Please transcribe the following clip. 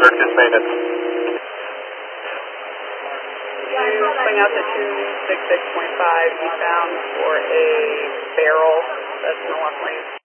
purchase maintenance. Swing out to 266.5 eastbound for a barrel that's in the left lane.